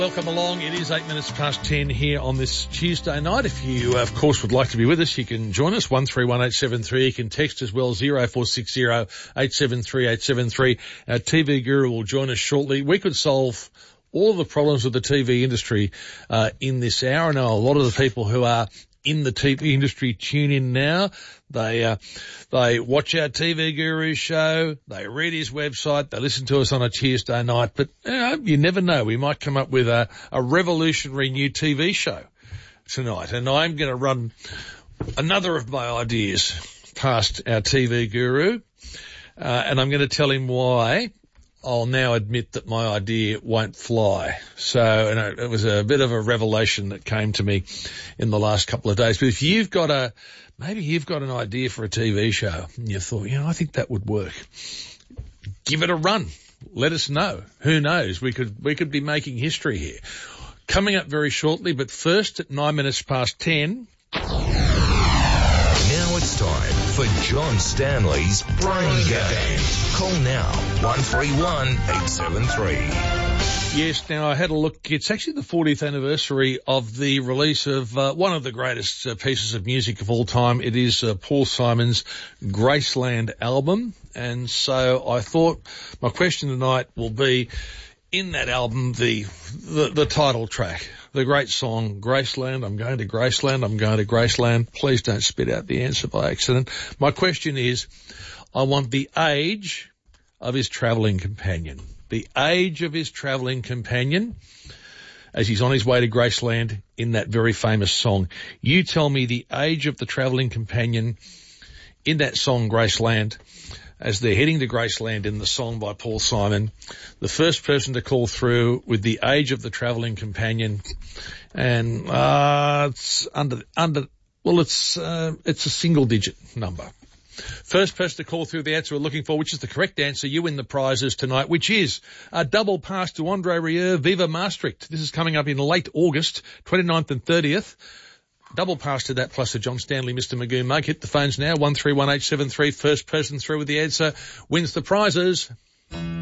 Welcome along. It is 8 minutes past 10 here on this Tuesday night. If you, of course, would like to be with us, you can join us, 131873. You can text as well, 0460 873 873. Our TV guru will join us shortly. We could solve all of the problems of the TV industry in this hour. I know a lot of the people who are in the TV industry tune in now. They watch our TV guru show, they read his website, they listen to us on a Tuesday night, but you never know. We might come up with a revolutionary new TV show tonight. And I'm going to run another of my ideas past our TV guru, and I'm going to tell him why I'll now admit that my idea won't fly. So, it was a bit of a revelation that came to me in the last couple of days. But if you've got maybe you've got an idea for a TV show and you thought, I think that would work, give it a run. Let us know. Who knows? We could be making history here. Coming up very shortly, but first at 9 minutes past 10. Now it's time for John Stanley's Brain Game. Call now, 131 873. Yes, now I had a look. It's actually the 40th anniversary of the release of one of the greatest pieces of music of all time. It is Paul Simon's Graceland album. And so I thought my question tonight will be, in that album, the title track, the great song, Graceland, I'm going to Graceland, I'm going to Graceland. Please don't spit out the answer by accident. My question is, I want the age of his travelling companion. The age of his travelling companion as he's on his way to Graceland in that very famous song. You tell me the age of the travelling companion in that song, Graceland, as they're heading to Graceland in the song by Paul Simon. The first person to call through with the age of the travelling companion, and it's it's a single digit number. First person to call through the answer we're looking for, which is the correct answer, you win the prizes tonight, which is a double pass to Andre Rieu, Viva Maastricht. This is coming up in late August, 29th and 30th. Double pass to that, plus a John Stanley Mr. Magoo mug. Hit the phones now, 131873. First person through with the answer wins the prizes.